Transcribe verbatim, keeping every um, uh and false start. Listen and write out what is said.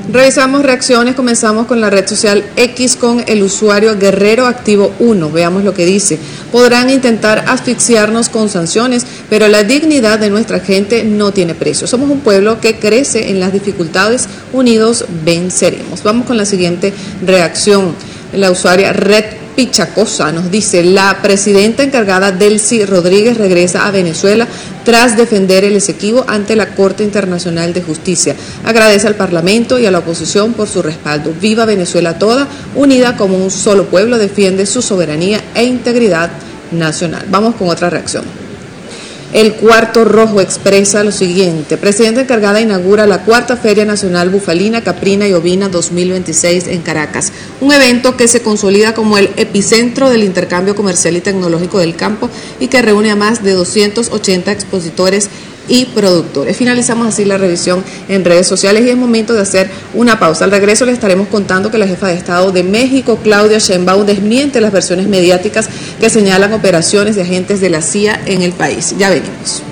Revisamos reacciones, comenzamos con la red social X con el usuario Guerrero Activo uno. Veamos lo que dice. Podrán intentar asfixiarnos con sanciones, pero la dignidad de nuestra gente no tiene precio. Somos un pueblo que crece en las dificultades, unidos venceremos. Vamos con la siguiente reacción. La usuaria Red Pichacosa nos dice: la presidenta encargada Delcy Rodríguez regresa a Venezuela tras defender el Esequibo ante la Corte Internacional de Justicia. Agradece al Parlamento y a la oposición por su respaldo. Viva Venezuela toda, unida como un solo pueblo, defiende su soberanía e integridad nacional. Vamos con otra reacción. El Cuarto Rojo expresa lo siguiente: presidenta encargada inaugura la cuarta Feria Nacional Bufalina, Caprina y Ovina dos mil veintiséis en Caracas, un evento que se consolida como el epicentro del intercambio comercial y tecnológico del campo y que reúne a más de doscientos ochenta expositores y productores. Finalizamos así la revisión en redes sociales y es momento de hacer una pausa. Al regreso les estaremos contando que la jefa de Estado de México, Claudia Sheinbaum, desmiente las versiones mediáticas que señalan operaciones de agentes de la C I A en el país. Ya venimos.